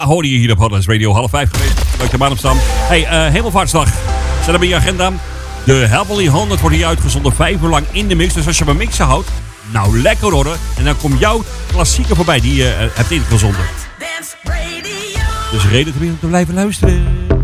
hoorde je hier op Hotline Radio 4:30 geweest. Leuk de maan op stam. Hey, Hemelvaartsdag. Zet hem in je agenda. De Heavenly 100 wordt hier uitgezonden 5 uur lang in de mix. Dus als je van mixen houdt, nou lekker hoor. En dan komt jouw klassieker voorbij die je hebt ingezonden. Dus reden te blijven luisteren.